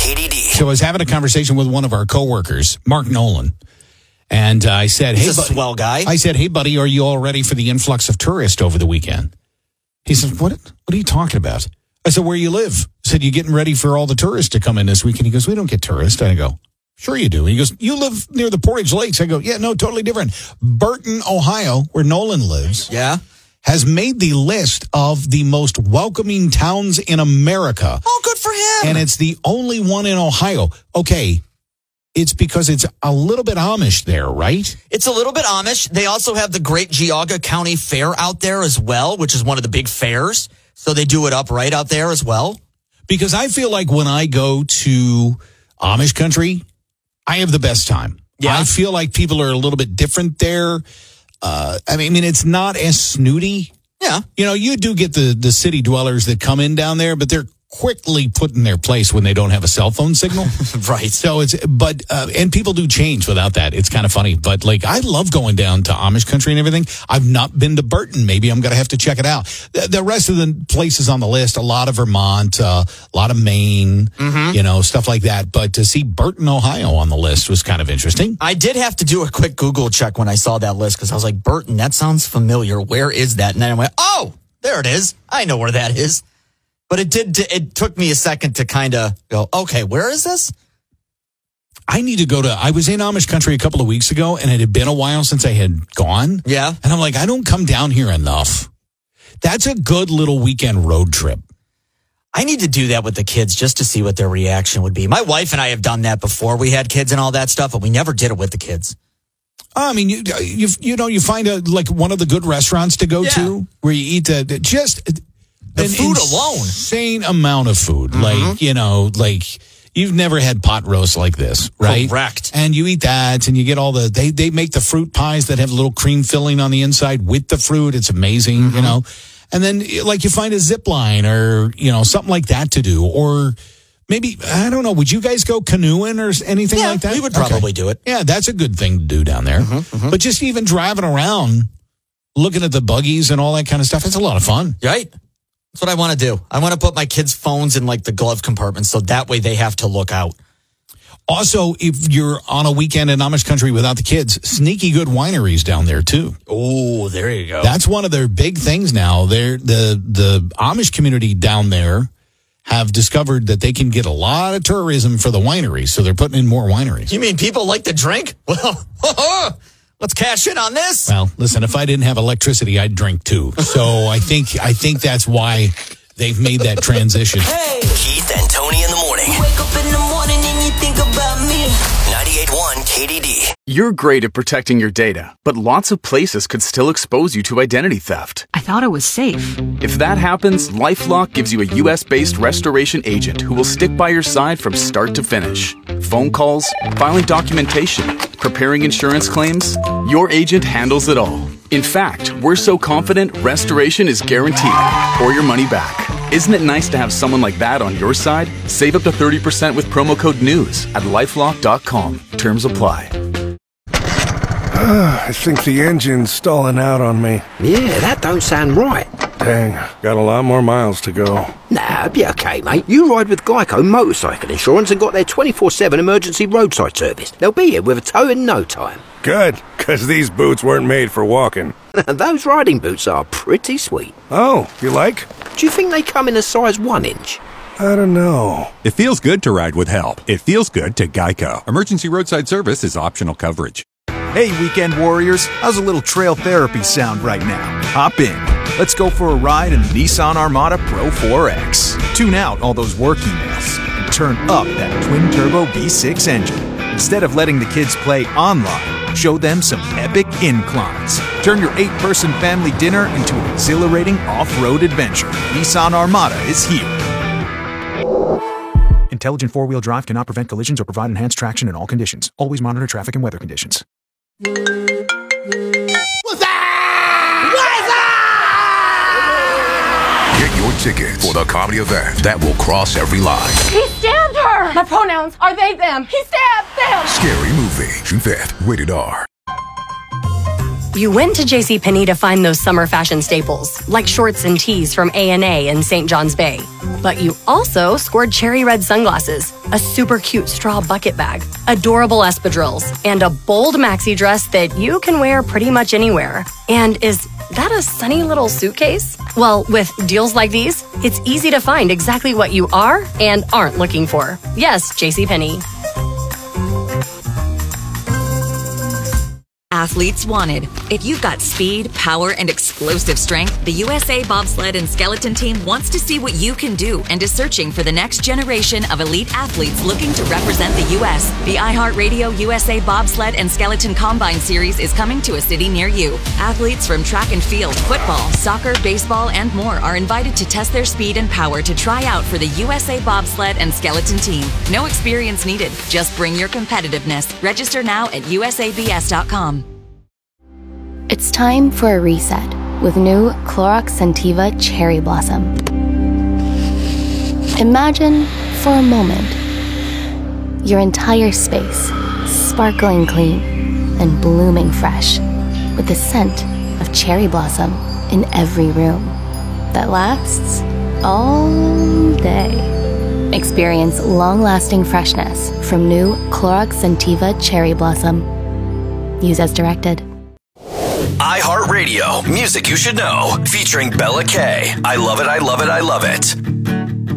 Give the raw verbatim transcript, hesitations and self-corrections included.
K D D. So I was having a conversation with one of our coworkers, Mark Nolan. And uh, I said, hey, He's a buddy. swell guy. I said, hey, buddy, are you all ready for the influx of tourists over the weekend? He said, what, what are you talking about? I said, where you live? I said, you getting ready for all the tourists to come in this weekend? He goes, we don't get tourists. I go, sure you do. He goes, you live near the Portage Lakes. I go, yeah, no, totally different. Burton, Ohio, where Nolan lives, Yeah. has made the list of the most welcoming towns in America. Oh, good for him. And it's the only one in Ohio. Okay, it's because it's a little bit Amish there, right? It's a little bit Amish. They also have the Great Geauga County Fair out there as well, which is one of the big fairs. So they do it up right out there as well. Because I feel like when I go to Amish country, I have the best time. Yeah. I feel like people are a little bit different there. Uh, I mean, it's not as snooty. Yeah. You know, you do get the, the city dwellers that come in down there, but they're quickly put in their place when they don't have a cell phone signal. Right. So it's, but, uh, and people do change without that. It's kind of funny. But like, I love going down to Amish country and everything. I've not been to Burton. Maybe I'm going to have to check it out. The, the rest of the places on the list, a lot of Vermont, uh, a lot of Maine, mm-hmm. you know, stuff like that. But to see Burton, Ohio on the list was kind of interesting. I did have to do a quick Google check when I saw that list because I was like, Burton, that sounds familiar. Where is that? And then I went, oh, there it is. I know where that is. But it did. It took me a second to kind of go, okay, where is this? I need to go to, I was in Amish country a couple of weeks ago and it had been a while since I had gone. Yeah. And I'm like, I don't come down here enough. That's a good little weekend road trip. I need to do that with the kids just to see what their reaction would be. My wife and I have done that before. We had kids and all that stuff, but we never did it with the kids. I mean, you you, you know, you find a, like one of the good restaurants to go Yeah. to where you eat the, just The an food alone. insane amount of food. Mm-hmm. Like, you know, like you've never had pot roast like this, right? Correct. And you eat that and you get all the, they, they make the fruit pies that have a little cream filling on the inside with the fruit. It's amazing, mm-hmm. you know? And then like you find a zip line or, you know, something like that to do. Or maybe, I don't know, would you guys go canoeing or anything Yeah, like that? we would probably Okay. do it. Yeah, that's a good thing to do down there. Mm-hmm, mm-hmm. But just even driving around, looking at the buggies and all that kind of stuff, it's a lot of fun. Right? That's what I want to do. I want to put my kids' phones in like the glove compartment so that way they have to look out. Also, if you're on a weekend in Amish country without the kids, sneaky good wineries down there too. Oh, there you go. That's one of their big things now. They're, the the Amish community down there have discovered that they can get a lot of tourism for the wineries, so they're putting in more wineries. You mean people like to drink? Well, let's cash in on this. Well, listen, if I didn't have electricity, I'd drink too. So I think I think that's why they've made that transition. Hey. Keith and Tony in the morning. Wake up in the morning and you think about me. ninety-eight point one K D D. You're great at protecting your data, but lots of places could still expose you to identity theft. I thought it was safe. If that happens, LifeLock gives you a U S-based restoration agent who will stick by your side from start to finish. Phone calls, filing documentation, preparing insurance claims, your agent handles it all. In fact, we're so confident restoration is guaranteed or your money back. Isn't it nice to have someone like that on your side? Save up to thirty percent with promo code NEWS at lifelock dot com. Terms apply. I think the engine's stalling out on me. Yeah, that don't sound right. Dang, got a lot more miles to go. Nah, be okay, mate. You ride with Geico Motorcycle Insurance and got their twenty-four seven emergency roadside service. They'll be here with a tow in no time. Good, because these boots weren't made for walking. Those riding boots are pretty sweet. Oh, you like? Do you think they come in a size one inch? I don't know. It feels good to ride with help. It feels good to Geico. Emergency roadside service is optional coverage. Hey, weekend warriors, how's a little trail therapy sound right now? Hop in. Let's go for a ride in the Nissan Armada Pro four X. Tune out all those work emails and turn up that twin-turbo V six engine. Instead of letting the kids play online, show them some epic inclines. Turn your eight-person family dinner into an exhilarating off-road adventure. Nissan Armada is here. Intelligent four-wheel drive cannot prevent collisions or provide enhanced traction in all conditions. Always monitor traffic and weather conditions. What's that? What's Get your ticket for the comedy event that will cross every line. He stabbed her! My pronouns are they, them. He stabbed them! Scary Movie, June fifth, rated R. You went to JCPenney to find those summer fashion staples, like shorts and tees from A and A in Saint John's Bay. But you also scored cherry red sunglasses, a super cute straw bucket bag, adorable espadrilles, and a bold maxi dress that you can wear pretty much anywhere. And is that a sunny little suitcase? Well, with deals like these, it's easy to find exactly what you are and aren't looking for. Yes, JCPenney. Athletes wanted. If you've got speed, power, and explosive strength, the U S A Bobsled and Skeleton Team wants to see what you can do and is searching for the next generation of elite athletes looking to represent the U S. The iHeartRadio U S A Bobsled and Skeleton Combine Series is coming to a city near you. Athletes from track and field, football, soccer, baseball, and more are invited to test their speed and power to try out for the U S A Bobsled and Skeleton Team. No experience needed. Just bring your competitiveness. Register now at U S A B S dot com. It's time for a reset with new Clorox Scentiva Cherry Blossom. Imagine, for a moment, your entire space sparkling clean and blooming fresh with the scent of cherry blossom in every room that lasts all day. Experience long-lasting freshness from new Clorox Scentiva Cherry Blossom. Use as directed. iHeartRadio, music you should know, featuring Bella K. I love it, I love it, I love it.